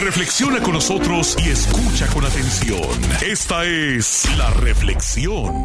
Reflexiona con nosotros y escucha con atención. Esta es La Reflexión.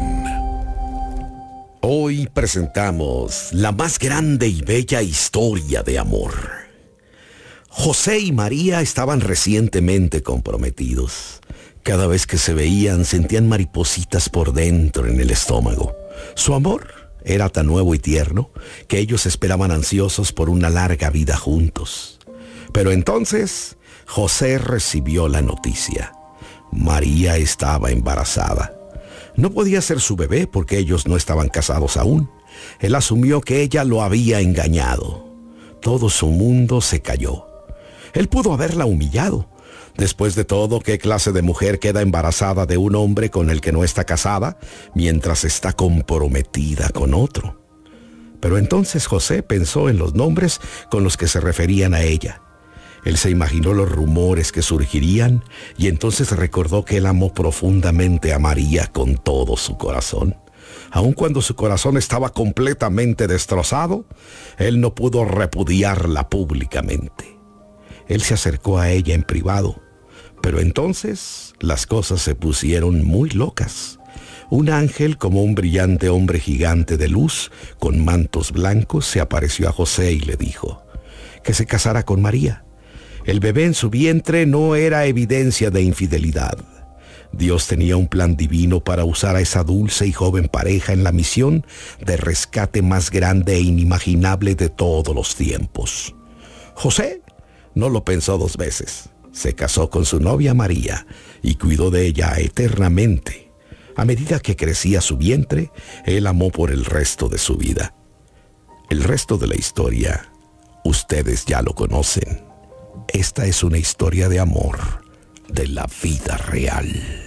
Hoy presentamos la más grande y bella historia de amor. José y María estaban recientemente comprometidos. Cada vez que se veían sentían maripositas por dentro en el estómago. Su amor era tan nuevo y tierno que ellos esperaban ansiosos por una larga vida juntos. Pero entonces José recibió la noticia. María estaba embarazada. No podía ser su bebé porque ellos no estaban casados aún. Él asumió que ella lo había engañado. Todo su mundo se cayó. Él pudo haberla humillado. Después de todo, ¿qué clase de mujer queda embarazada de un hombre con el que no está casada mientras está comprometida con otro? Pero entonces José pensó en los nombres con los que se referían a ella. Él se imaginó los rumores que surgirían y entonces recordó que él amó profundamente a María con todo su corazón. Aun cuando su corazón estaba completamente destrozado, él no pudo repudiarla públicamente. Él se acercó a ella en privado, pero entonces las cosas se pusieron muy locas. Un ángel, como un brillante hombre gigante de luz, con mantos blancos, se apareció a José y le dijo que se casara con María. El bebé en su vientre no era evidencia de infidelidad. Dios tenía un plan divino para usar a esa dulce y joven pareja en la misión de rescate más grande e inimaginable de todos los tiempos. José no lo pensó dos veces. Se casó con su novia María y cuidó de ella eternamente. A medida que crecía su vientre, él amó por el resto de su vida. El resto de la historia, ustedes ya lo conocen. Esta es una historia de amor de la vida real.